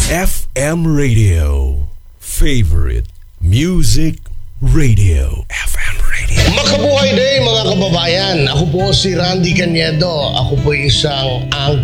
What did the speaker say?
FM Radio. Favorite Music Radio. FM Radio. Makabuhay day mga kababayan. Ako po si Randy Canedo. Ako po isang